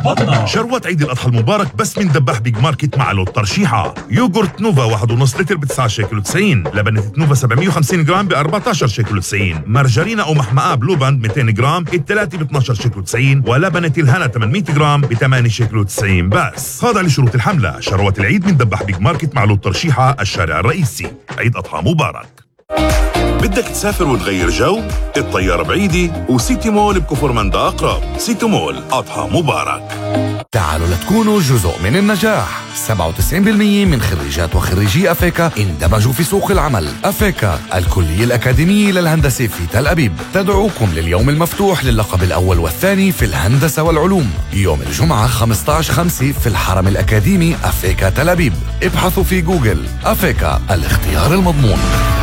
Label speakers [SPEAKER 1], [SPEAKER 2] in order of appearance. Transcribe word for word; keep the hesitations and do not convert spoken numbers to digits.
[SPEAKER 1] زبطنا.
[SPEAKER 2] شروات عيد الأضحى المبارك بس من دباح بيج ماركت مع لوت ترشيحة. يوغورت نوفا واحد ونص لتر ب تسعة شيكل وتسعين، لبنة نوفا سبعمية وخمسين جرام ب أربعتاشر شيكل وتسعين، مرجرينا أو محمقة بلو باند مئتين جرام الثلاثة ب اثناشر شيكل وتسعين، ولبنة الهنا ثمانمية جرام ب ثمانية شيكل وتسعين بس. خاضع لشروط الحملة. شروات العيد من دباح بيج ماركت مع لوت ترشيحة، الشارع الرئيسي. عيد أضحى مبارك. بدك تسافر وتغير جو؟ الطيارة بعيدة وسيتي مول بكفر مندا أقرب. سيتي مول، أضحى مبارك.
[SPEAKER 3] تعالوا لتكونوا جزء من النجاح. سبعة وتسعين بالمئة من خريجات وخريجي أفيكا اندمجوا في سوق العمل. أفيكا الكلية الأكاديمية للهندسة في تل أبيب تدعوكم لليوم المفتوح للقب الأول والثاني في الهندسة والعلوم يوم الجمعة خمسة عشر خمسة في الحرم الأكاديمي أفيكا تل أبيب. ابحثوا في جوجل. أفيكا، الاختيار المضمون.